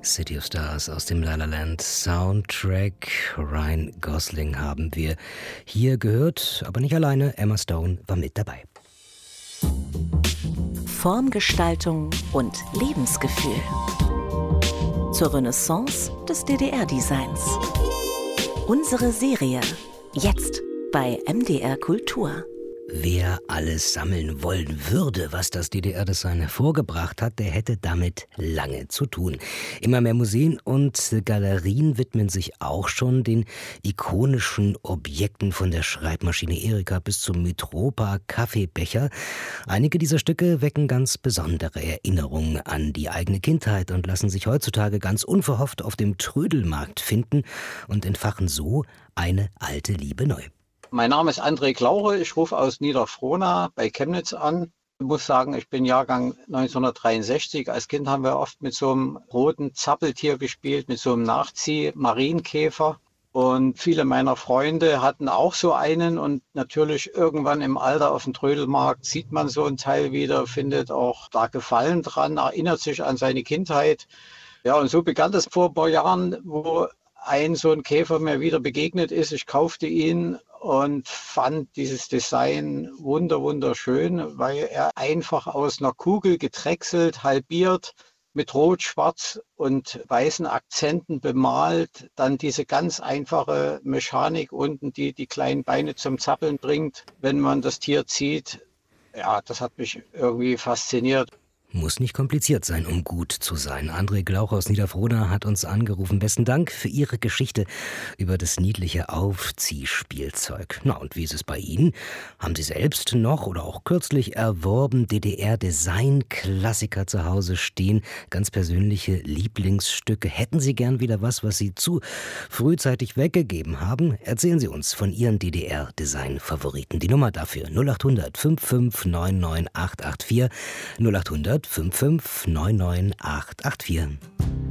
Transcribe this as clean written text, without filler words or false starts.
City of Stars aus dem La La Land Soundtrack. Ryan Gosling haben wir hier gehört, aber nicht alleine. Emma Stone war mit dabei. Formgestaltung und Lebensgefühl. Zur Renaissance des DDR-Designs. Unsere Serie. Jetzt bei MDR Kultur. Wer alles sammeln wollen würde, was das DDR-Design hervorgebracht hat, der hätte damit lange zu tun. Immer mehr Museen und Galerien widmen sich auch schon den ikonischen Objekten von der Schreibmaschine Erika bis zum Mitropa Kaffeebecher. Einige dieser Stücke wecken ganz besondere Erinnerungen an die eigene Kindheit und lassen sich heutzutage ganz unverhofft auf dem Trödelmarkt finden und entfachen so eine alte Liebe neu. Mein Name ist André Klauche, ich rufe aus Niederfrohna bei Chemnitz an. Ich muss sagen, ich bin Jahrgang 1963. Als Kind haben wir oft mit so einem roten Zappeltier gespielt, mit so einem Nachzieh-Marienkäfer. Und viele meiner Freunde hatten auch so einen. Und natürlich irgendwann im Alter auf dem Trödelmarkt sieht man so ein Teil wieder, findet auch da Gefallen dran, erinnert sich an seine Kindheit. Ja, und so begann das vor ein paar Jahren, wo so ein Käfer mir wieder begegnet ist. Ich kaufte ihn und fand dieses Design wunderschön, weil er einfach aus einer Kugel gedrechselt, halbiert, mit Rot, Schwarz und weißen Akzenten bemalt, dann diese ganz einfache Mechanik unten, die die kleinen Beine zum Zappeln bringt, wenn man das Tier zieht. Ja, das hat mich irgendwie fasziniert. Muss nicht kompliziert sein, um gut zu sein. André Glauch aus Niederfrohna hat uns angerufen. Besten Dank für Ihre Geschichte über das niedliche Aufziehspielzeug. Na, und wie ist es bei Ihnen? Haben Sie selbst noch oder auch kürzlich erworben DDR-Design-Klassiker zu Hause stehen? Ganz persönliche Lieblingsstücke. Hätten Sie gern wieder was Sie zu frühzeitig weggegeben haben? Erzählen Sie uns von Ihren DDR-Design-Favoriten. Die Nummer dafür 0800 55 99884 0800 55 99884.